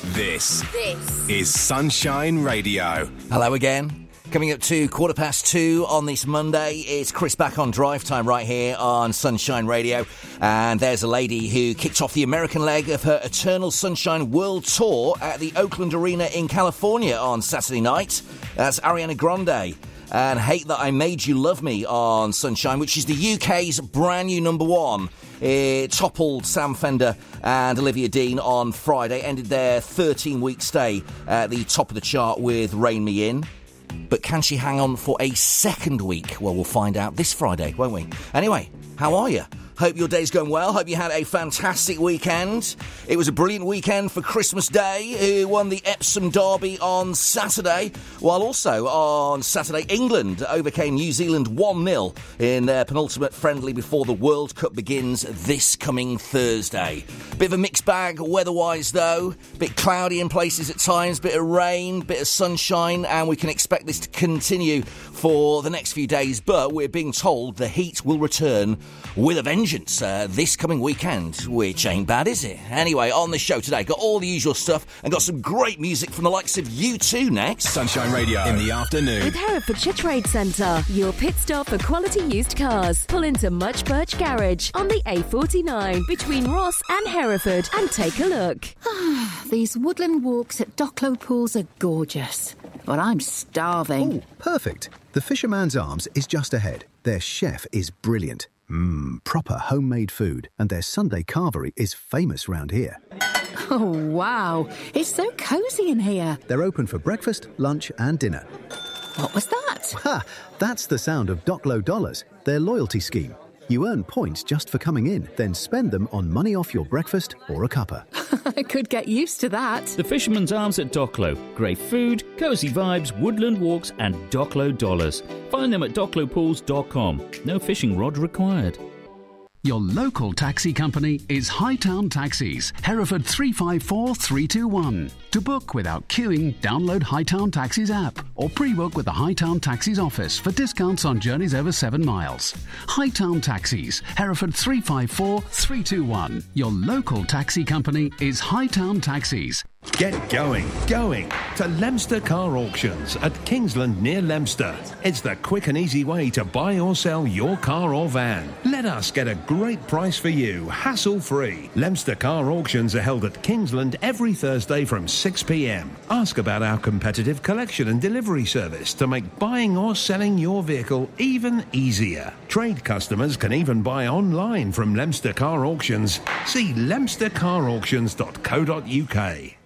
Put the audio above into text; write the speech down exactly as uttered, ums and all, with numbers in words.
This, This is Sunshine Radio. Hello again. Coming up to quarter past two on this Monday, it's Chris back on Drive Time right here on Sunshine Radio. And there's a lady who kicked off the American leg of her Eternal Sunshine World Tour at the Oakland Arena in California on Saturday night. That's Ariana Grande. And Hate That I Made You Love Me on Sunshine, which is the U K's brand new number one. It toppled Sam Fender and Olivia Dean on Friday, ended their thirteen-week stay at the top of the chart with Rein Me In. But can she hang on for a second week? Well, we'll find out this Friday, won't we? Anyway, how are you? Hope your day's going well. Hope you had a fantastic weekend. It was a brilliant weekend for Christmas Day, who won the Epsom Derby on Saturday, while also on Saturday, England overcame New Zealand one nil in their penultimate friendly before the World Cup begins this coming Thursday. Bit of a mixed bag weather-wise, though. Bit cloudy in places at times, bit of rain, bit of sunshine, and we can expect this to continue for the next few days, but we're being told the heat will return with a vengeance. Uh, this coming weekend, which ain't bad, is it? Anyway, on the show today, got all the usual stuff and got some great music from the likes of U two next. Sunshine Radio in the afternoon. With Herefordshire Trade Centre, your pit stop for quality used cars. Pull into Much Birch Garage on the A forty-nine between Ross and Hereford and take a look. These woodland walks at Docklow Pools are gorgeous, but I'm starving. Oh, perfect. The Fisherman's Arms is just ahead. Their chef is brilliant. Mmm, proper homemade food. And their Sunday carvery is famous round here. Oh, wow. It's so cosy in here. They're open for breakfast, lunch and dinner. What was that? Ha! That's the sound of Docklow Dollars, their loyalty scheme. You earn points just for coming in, then spend them on money off your breakfast or a cuppa. I could get used to that. The Fisherman's Arms at Docklow. Great food, cosy vibes, woodland walks and Docklow dollars. Find them at docklow pools dot com. No fishing rod required. Your local taxi company is Hightown Taxis, Hereford three five four three two one. To book without queuing, download Hightown Taxis app or pre-book with the Hightown Taxis office for discounts on journeys over seven miles. Hightown Taxis, Hereford three five four three two one. Your local taxi company is Hightown Taxis. Get going, going to Leominster Car Auctions at Kingsland near Leominster. It's the quick and easy way to buy or sell your car or van. Let us get a great price for you, hassle-free. Leominster Car Auctions are held at Kingsland every Thursday from six p.m. Ask about our competitive collection and delivery service to make buying or selling your vehicle even easier. Trade customers can even buy online from Leominster Car Auctions. See leominster car auctions dot co dot uk.